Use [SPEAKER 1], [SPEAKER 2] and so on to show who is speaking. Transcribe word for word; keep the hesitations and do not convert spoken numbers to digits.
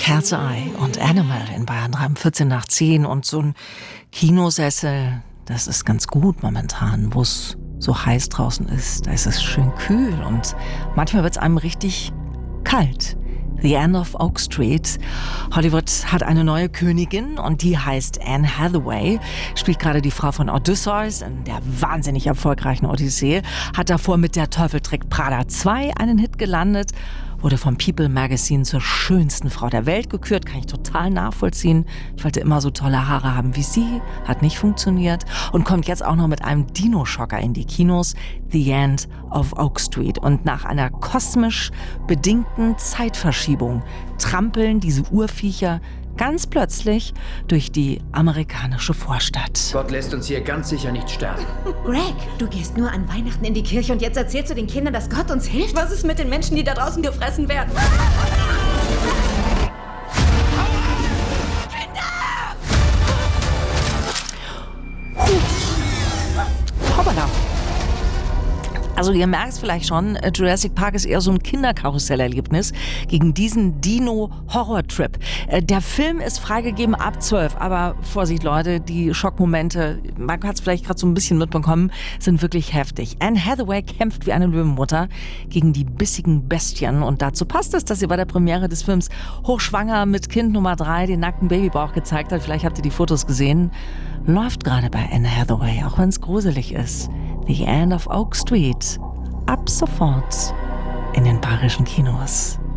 [SPEAKER 1] Cat's Eye und Animal in Bayern drei um vierzehn nach zehn und so ein Kinosessel, das ist ganz gut momentan, wo es so heiß draußen ist. Da ist es schön kühl und manchmal wird es einem richtig kalt. The End of Oak Street. Hollywood hat eine neue Königin und die heißt Anne Hathaway, spielt gerade die Frau von Odysseus in der wahnsinnig erfolgreichen Odyssee, hat davor mit Der Teufel trägt Prada zwei einen Hit gelandet, wurde vom People Magazine zur schönsten Frau der Welt gekürt, kann ich total nachvollziehen. Ich wollte immer so tolle Haare haben wie sie, hat nicht funktioniert und kommt jetzt auch noch mit einem Dino-Schocker in die Kinos, The End of Oak Street. Und nach einer kosmisch bedingten Zeitverschiebung trampeln diese Urviecher ganz plötzlich durch die amerikanische Vorstadt.
[SPEAKER 2] Gott lässt uns hier ganz sicher nicht sterben.
[SPEAKER 3] Greg, du gehst nur an Weihnachten in die Kirche und jetzt erzählst du den Kindern, dass Gott uns hilft? Was ist mit den Menschen, die da draußen gefressen werden?
[SPEAKER 1] Hoppala. Also ihr merkt es vielleicht schon, Jurassic Park ist eher so ein Kinderkarussellerlebnis gegen diesen Dino-Horror-Trip. Der Film ist freigegeben ab zwölf, aber Vorsicht Leute, die Schockmomente, man hat es vielleicht gerade so ein bisschen mitbekommen, sind wirklich heftig. Anne Hathaway kämpft wie eine Löwenmutter gegen die bissigen Bestien und dazu passt es, dass sie bei der Premiere des Films hochschwanger mit Kind Nummer drei den nackten Babybauch gezeigt hat. Vielleicht habt ihr die Fotos gesehen. Läuft gerade bei Anne Hathaway, auch wenn es gruselig ist. The End of Oak Street. Ab sofort in den bayerischen Kinos.